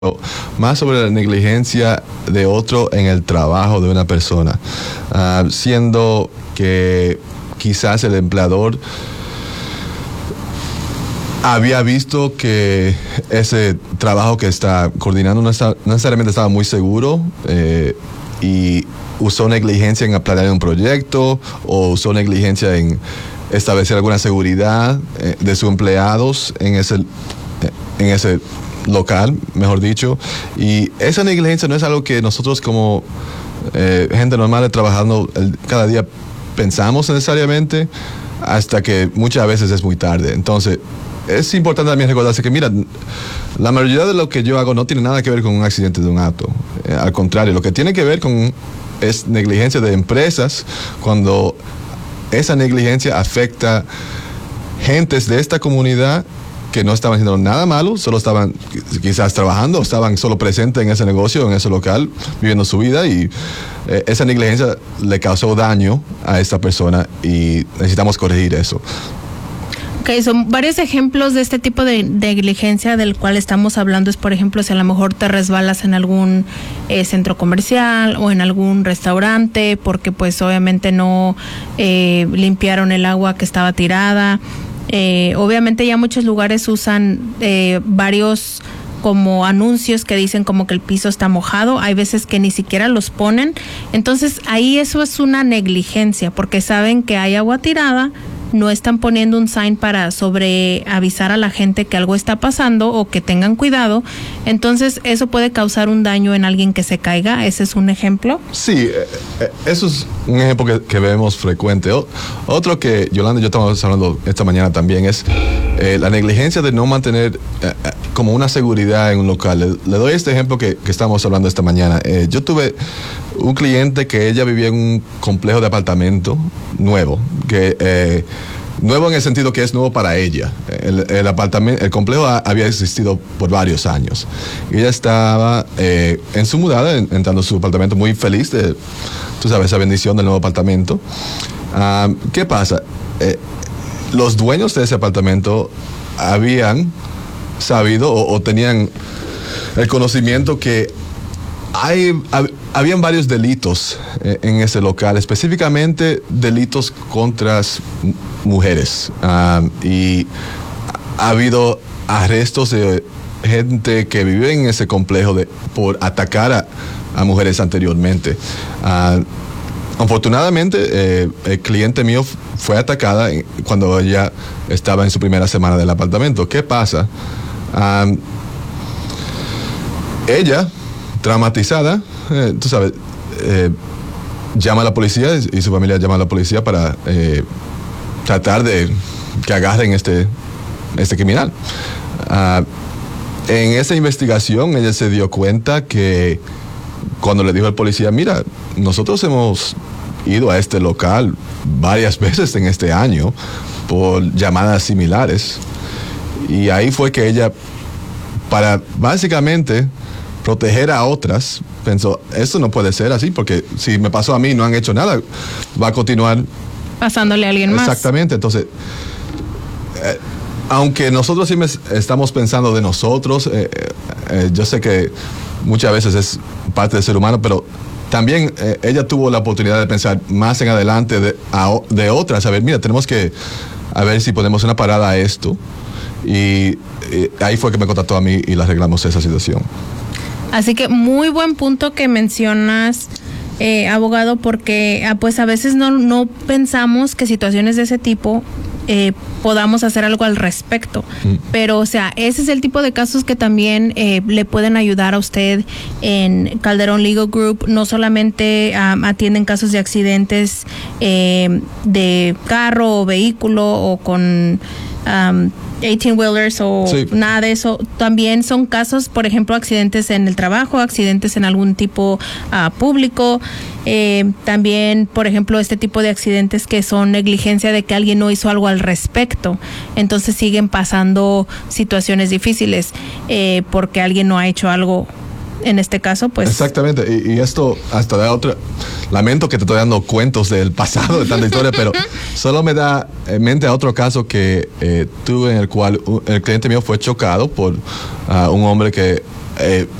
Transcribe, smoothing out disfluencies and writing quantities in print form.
más sobre la negligencia de otro en el trabajo de una persona, siendo que quizás el empleador había visto que ese trabajo que está coordinando no necesariamente estaba muy seguro, y usó negligencia en planear un proyecto, o usó negligencia en establecer alguna seguridad de sus empleados en ese local, mejor dicho. Y esa negligencia no es algo que nosotros como gente normal trabajando cada día pensamos necesariamente, hasta que muchas veces es muy tarde. Entonces es importante también recordarse que, mira, la mayoría de lo que yo hago no tiene nada que ver con un accidente de un auto. Al contrario, lo que tiene que ver es negligencia de empresas, cuando esa negligencia afecta gentes de esta comunidad que no estaban haciendo nada malo, solo estaban quizás trabajando, estaban solo presentes en ese negocio, en ese local, viviendo su vida, y esa negligencia le causó daño a esta persona y necesitamos corregir eso. Ok, son varios ejemplos de este tipo de negligencia del cual estamos hablando. Es, por ejemplo, si a lo mejor te resbalas en algún centro comercial o en algún restaurante porque pues obviamente no limpiaron el agua que estaba tirada. Obviamente ya muchos lugares usan varios como anuncios que dicen como que el piso está mojado. Hay veces que ni siquiera los ponen. Entonces ahí eso es una negligencia porque saben que hay agua tirada, no están poniendo un sign para avisar a la gente que algo está pasando o que tengan cuidado. Entonces eso puede causar un daño en alguien que se caiga. Ese es un ejemplo. Sí, eso es un ejemplo que vemos frecuente. Otro que Yolanda y yo estamos hablando esta mañana también es la negligencia de no mantener como una seguridad en un local. Le doy este ejemplo que estamos hablando esta mañana. Yo tuve un cliente que ella vivía en un complejo de apartamento nuevo, nuevo en el sentido que es nuevo para ella. El complejo había existido por varios años. Ella estaba en su mudada, entrando a su apartamento muy feliz de, tú sabes, esa bendición del nuevo apartamento. ¿Qué pasa? Los dueños de ese apartamento habían sabido o tenían el conocimiento que habían varios delitos en ese local, específicamente delitos contra mujeres, y ha habido arrestos de gente que vive en ese complejo por atacar a mujeres anteriormente. Afortunadamente, el cliente mío fue atacada cuando ella estaba en su primera semana del apartamento. ¿Qué pasa? Ella, traumatizada, tú sabes, llama a la policía y su familia llama a la policía para tratar de que agarren este criminal. En esa investigación ella se dio cuenta que cuando le dijo al policía, mira, nosotros hemos ido a este local varias veces en este año por llamadas similares, y ahí fue que ella, para básicamente proteger a otras, pensó, esto no puede ser así, porque si me pasó a mí y no han hecho nada, va a continuar pasándole a alguien más. Exactamente. Entonces, aunque nosotros sí estamos pensando de nosotros, yo sé que muchas veces es parte del ser humano, pero también ella tuvo la oportunidad de pensar más en adelante de otras. A ver, mira, tenemos que a ver si ponemos una parada a esto. Y ahí fue que me contactó a mí y le arreglamos esa situación. Así que muy buen punto que mencionas, abogado, porque pues a veces no pensamos que situaciones de ese tipo podamos hacer algo al respecto. Pero, o sea, ese es el tipo de casos que también le pueden ayudar a usted en Calderón Legal Group. No solamente atienden casos de accidentes de carro o vehículo o con 18-wheelers o sí, nada de eso. También son casos, por ejemplo, accidentes en el trabajo, accidentes en algún tipo público. También, por ejemplo, este tipo de accidentes que son negligencia de que alguien no hizo algo al respecto. Entonces siguen pasando situaciones difíciles porque alguien no ha hecho algo en este caso, pues... Exactamente, y esto hasta da otra... Lamento que te estoy dando cuentos del pasado de tanta historia, pero solo me da en mente a otro caso que tuve en el cual el cliente mío fue chocado por un hombre que